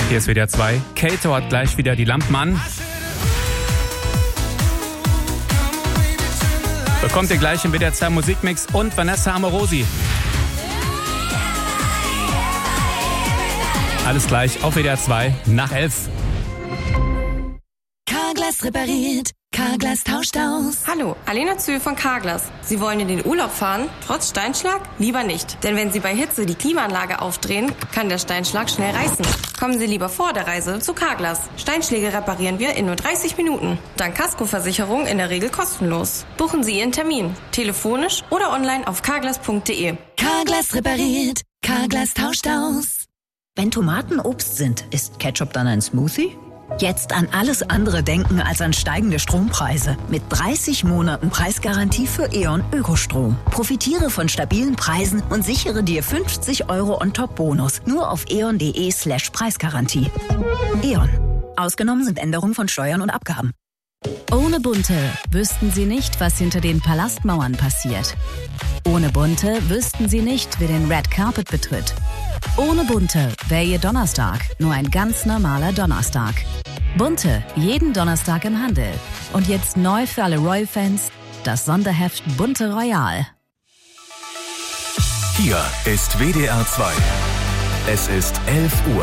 Hier ist WDR 2. Kato hat gleich wieder die Lampen an. Bekommt ihr gleich im WDR 2 Musikmix und Vanessa Amorosi. Alles gleich auf WDR 2 nach 11. Carglass repariert. Carglass tauscht aus. Hallo, Alena Zühl von Carglass. Sie wollen in den Urlaub fahren, trotz Steinschlag? Lieber nicht. Denn wenn Sie bei Hitze die Klimaanlage aufdrehen, kann der Steinschlag schnell reißen. Kommen Sie lieber vor der Reise zu Carglass. Steinschläge reparieren wir in nur 30 Minuten. Dank Kaskoversicherung in der Regel kostenlos. Buchen Sie Ihren Termin. Telefonisch oder online auf carglass.de. Carglass repariert. Carglass tauscht aus. Wenn Tomaten Obst sind, ist Ketchup dann ein Smoothie? Jetzt an alles andere denken als an steigende Strompreise. Mit 30 Monaten Preisgarantie für E.ON Ökostrom. Profitiere von stabilen Preisen und sichere dir 50 € on-top-Bonus. Nur auf eon.de/Preisgarantie. E.ON. Ausgenommen sind Änderungen von Steuern und Abgaben. Ohne Bunte wüssten Sie nicht, was hinter den Palastmauern passiert. Ohne Bunte wüssten Sie nicht, wer den Red Carpet betritt. Ohne Bunte wäre Ihr Donnerstag nur ein ganz normaler Donnerstag. Bunte, jeden Donnerstag im Handel. Und jetzt neu für alle Royal-Fans, das Sonderheft Bunte Royal. Hier ist WDR 2. Es ist 11 Uhr.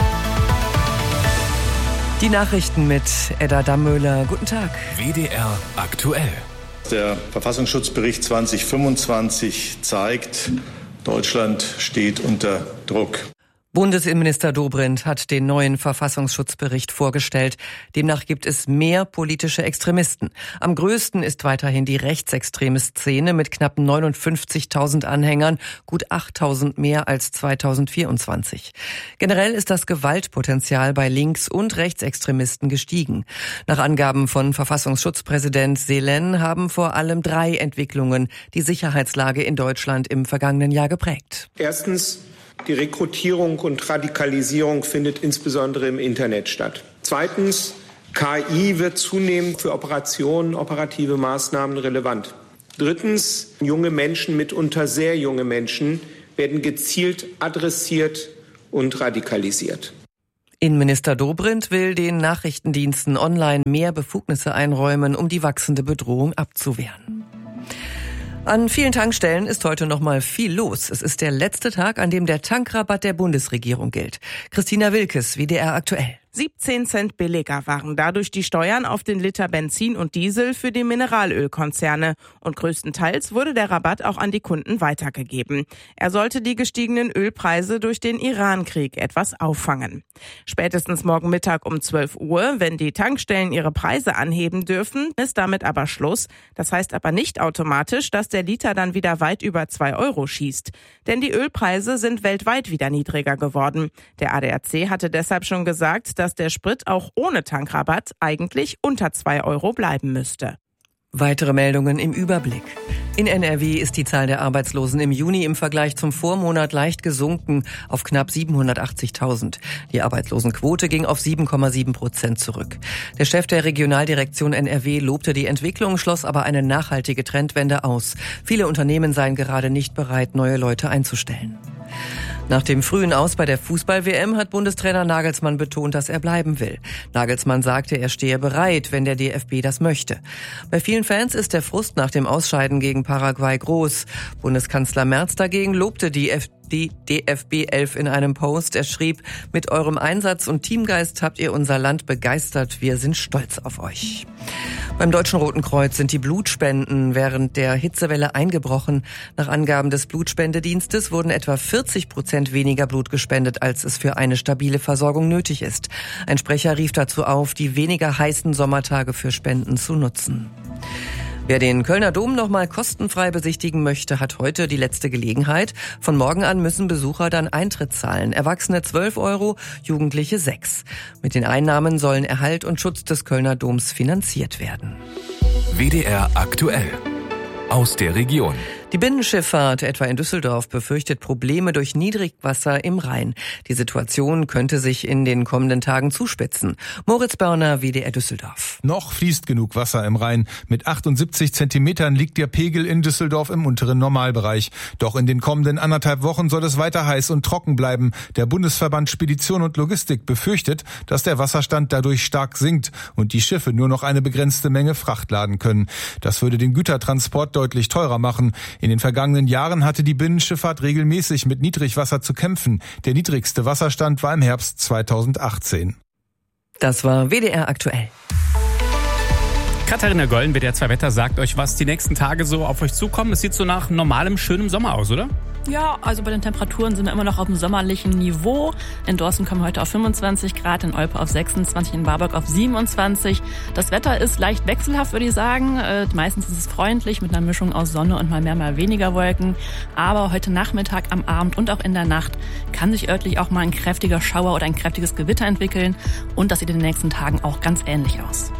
Die Nachrichten mit Edda Dammöhler. Guten Tag. WDR aktuell. Der Verfassungsschutzbericht 2025 zeigt, Deutschland steht unter Druck. Bundesinnenminister Dobrindt hat den neuen Verfassungsschutzbericht vorgestellt. Demnach gibt es mehr politische Extremisten. Am größten ist weiterhin die rechtsextreme Szene mit knapp 59.000 Anhängern, gut 8.000 mehr als 2024. Generell ist das Gewaltpotenzial bei Links- und Rechtsextremisten gestiegen. Nach Angaben von Verfassungsschutzpräsident Selen haben vor allem 3 Entwicklungen die Sicherheitslage in Deutschland im vergangenen Jahr geprägt. Erstens, die Rekrutierung und Radikalisierung findet insbesondere im Internet statt. Zweitens, KI wird zunehmend für Operationen, operative Maßnahmen relevant. Drittens, junge Menschen, mitunter sehr junge Menschen, werden gezielt adressiert und radikalisiert. Innenminister Dobrindt will den Nachrichtendiensten online mehr Befugnisse einräumen, um die wachsende Bedrohung abzuwehren. An vielen Tankstellen ist heute noch mal viel los. Es ist der letzte Tag, an dem der Tankrabatt der Bundesregierung gilt. Christina Wilkes, WDR aktuell. 17 Cent billiger waren dadurch die Steuern auf den Liter Benzin und Diesel für die Mineralölkonzerne. Und größtenteils wurde der Rabatt auch an die Kunden weitergegeben. Er sollte die gestiegenen Ölpreise durch den Iran-Krieg etwas auffangen. Spätestens morgen Mittag um 12 Uhr, wenn die Tankstellen ihre Preise anheben dürfen, ist damit aber Schluss. Das heißt aber nicht automatisch, dass der Liter dann wieder weit über 2 € schießt. Denn die Ölpreise sind weltweit wieder niedriger geworden. Der ADAC hatte deshalb schon gesagt, dass der Sprit auch ohne Tankrabatt eigentlich unter 2 € bleiben müsste. Weitere Meldungen im Überblick. In NRW ist die Zahl der Arbeitslosen im Juni im Vergleich zum Vormonat leicht gesunken auf knapp 780.000. Die Arbeitslosenquote ging auf 7,7% zurück. Der Chef der Regionaldirektion NRW lobte die Entwicklung, schloss aber eine nachhaltige Trendwende aus. Viele Unternehmen seien gerade nicht bereit, neue Leute einzustellen. Nach dem frühen Aus bei der Fußball-WM hat Bundestrainer Nagelsmann betont, dass er bleiben will. Nagelsmann sagte, er stehe bereit, wenn der DFB das möchte. Bei vielen Fans ist der Frust nach dem Ausscheiden gegen Paraguay groß. Bundeskanzler Merz dagegen lobte die DFB 11 in einem Post. Er schrieb, mit eurem Einsatz und Teamgeist habt ihr unser Land begeistert. Wir sind stolz auf euch. Beim Deutschen Roten Kreuz sind die Blutspenden während der Hitzewelle eingebrochen. Nach Angaben des Blutspendedienstes wurden etwa 40% weniger Blut gespendet, als es für eine stabile Versorgung nötig ist. Ein Sprecher rief dazu auf, die weniger heißen Sommertage für Spenden zu nutzen. Wer den Kölner Dom noch mal kostenfrei besichtigen möchte, hat heute die letzte Gelegenheit. Von morgen an müssen Besucher dann Eintritt zahlen. Erwachsene 12 €, Jugendliche 6. Mit den Einnahmen sollen Erhalt und Schutz des Kölner Doms finanziert werden. WDR aktuell. Aus der Region. Die Binnenschifffahrt, etwa in Düsseldorf, befürchtet Probleme durch Niedrigwasser im Rhein. Die Situation könnte sich in den kommenden Tagen zuspitzen. Moritz Börner, WDR Düsseldorf. Noch fließt genug Wasser im Rhein. Mit 78 Zentimetern liegt der Pegel in Düsseldorf im unteren Normalbereich. Doch in den kommenden 1,5 Wochen soll es weiter heiß und trocken bleiben. Der Bundesverband Spedition und Logistik befürchtet, dass der Wasserstand dadurch stark sinkt und die Schiffe nur noch eine begrenzte Menge Fracht laden können. Das würde den Gütertransport deutlich teurer machen. In den vergangenen Jahren hatte die Binnenschifffahrt regelmäßig mit Niedrigwasser zu kämpfen. Der niedrigste Wasserstand war im Herbst 2018. Das war WDR aktuell. Katharina Gollen, WDR 2 Wetter, sagt euch, was die nächsten Tage so auf euch zukommen. Es sieht so nach normalem, schönem Sommer aus, oder? Ja, also bei den Temperaturen sind wir immer noch auf dem sommerlichen Niveau. In Dorsten kommen wir heute auf 25 Grad, in Olpe auf 26, in Warburg auf 27. Das Wetter ist leicht wechselhaft, würde ich sagen. Meistens ist es freundlich mit einer Mischung aus Sonne und mal mehr, mal weniger Wolken. Aber heute Nachmittag, am Abend und auch in der Nacht kann sich örtlich auch mal ein kräftiger Schauer oder ein kräftiges Gewitter entwickeln. Und das sieht in den nächsten Tagen auch ganz ähnlich aus.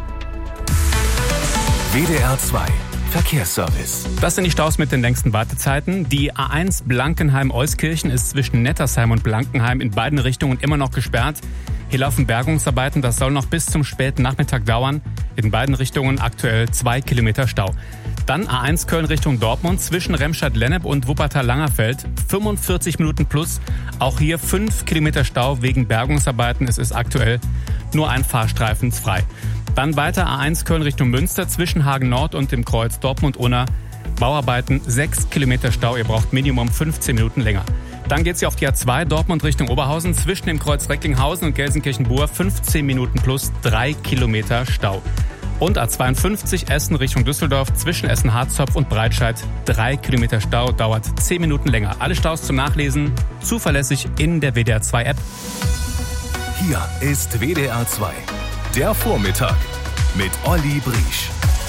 WDR 2 Verkehrsservice. Das sind die Staus mit den längsten Wartezeiten. Die A1 Blankenheim-Euskirchen ist zwischen Nettersheim und Blankenheim in beiden Richtungen immer noch gesperrt. Hier laufen Bergungsarbeiten, das soll noch bis zum späten Nachmittag dauern. In beiden Richtungen aktuell 2 Kilometer Stau. Dann A1 Köln Richtung Dortmund zwischen Remscheid-Lennep und Wuppertal-Langerfeld 45 Minuten plus. Auch hier 5 Kilometer Stau wegen Bergungsarbeiten. Es ist aktuell nur ein Fahrstreifen frei. Dann weiter A1 Köln Richtung Münster zwischen Hagen Nord und dem Kreuz Dortmund-Unna. Bauarbeiten 6 Kilometer Stau, ihr braucht Minimum 15 Minuten länger. Dann geht's hier auf die A2 Dortmund Richtung Oberhausen zwischen dem Kreuz Recklinghausen und Gelsenkirchen-Buhr 15 Minuten plus 3 Kilometer Stau. Und A52 Essen Richtung Düsseldorf zwischen Essen-Harzopf und Breitscheid 3 Kilometer Stau, dauert 10 Minuten länger. Alle Staus zum Nachlesen zuverlässig in der WDR 2 App. Hier ist WDR 2. Der Vormittag mit Olli Briesch.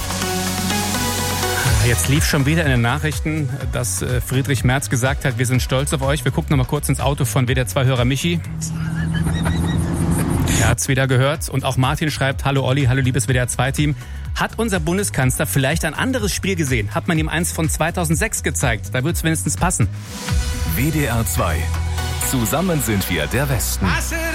Jetzt lief schon wieder in den Nachrichten, dass Friedrich Merz gesagt hat, wir sind stolz auf euch. Wir gucken noch mal kurz ins Auto von WDR 2-Hörer Michi. Er hat's wieder gehört. Und auch Martin schreibt, hallo Olli, hallo liebes WDR 2-Team. Hat unser Bundeskanzler vielleicht ein anderes Spiel gesehen? Hat man ihm eins von 2006 gezeigt? Da wird's wenigstens passen. WDR 2. Zusammen sind wir der Westen.